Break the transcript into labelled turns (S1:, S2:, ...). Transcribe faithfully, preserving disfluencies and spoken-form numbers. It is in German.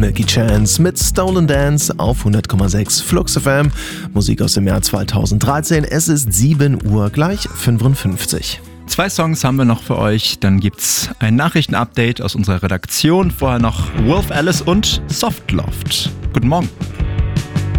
S1: Milky Chance mit Stolen Dance auf hundert Komma sechs Flux F M. Musik aus dem Jahr zweitausenddreizehn. Es ist sieben Uhr gleich fünfundfünfzig.
S2: Zwei Songs haben wir noch für euch. Dann gibt's ein Nachrichtenupdate aus unserer Redaktion. Vorher noch Wolf Alice und Softloft. Guten Morgen.